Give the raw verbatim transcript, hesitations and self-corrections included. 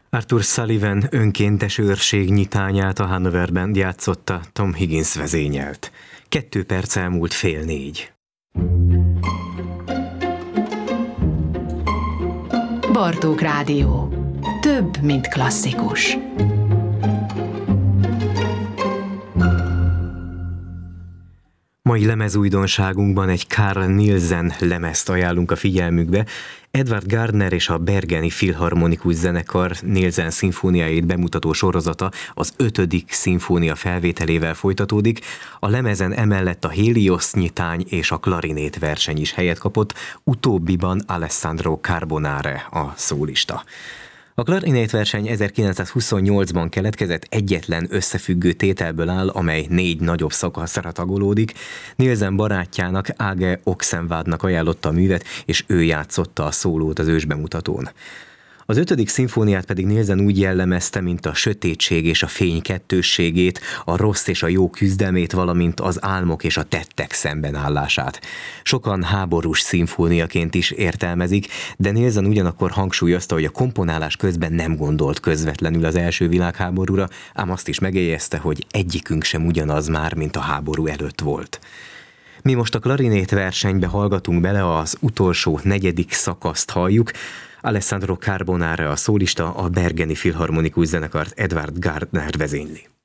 Arthur Sullivan önkéntes őrség nyitányát a Hannoverben játszotta, Tom Higgins vezényelt. Kettő perc elmúlt fél négy. Bartók Rádió. Több, mint klasszikus. Mai lemezújdonságunkban egy Carl Nielsen lemezt ajánlunk a figyelmükbe. Edward Gardner és a Bergeni Filharmonikus Zenekar Nielsen szimfóniáit bemutató sorozata az ötödik szimfónia felvételével folytatódik. A lemezen emellett a Helios nyitány és a klarinét verseny is helyet kapott, utóbbiban Alessandro Carbonare a szólista. A klarinétverseny ezerkilencszázhuszonnyolcban keletkezett, egyetlen összefüggő tételből áll, amely négy nagyobb szakaszra tagolódik. Nielsen barátjának, Age Oxenwadnak ajánlotta a művet, és ő játszotta a szólót az ősbemutatón. Az ötödik szimfóniát pedig Nielsen úgy jellemezte, mint a sötétség és a fény kettősségét, a rossz és a jó küzdelmét, valamint az álmok és a tettek szembenállását. Sokan háborús szimfóniaként is értelmezik, de Nielsen ugyanakkor hangsúlyozta, hogy a komponálás közben nem gondolt közvetlenül az első világháborúra, ám azt is megjegyezte, hogy egyikünk sem ugyanaz már, mint a háború előtt volt. Mi most a klarinét versenybe hallgatunk bele, az utolsó negyedik szakaszt halljuk. Alessandro Carbonare a szólista, a Bergeni Filharmonikus Zenekart Edward Gardner vezényli.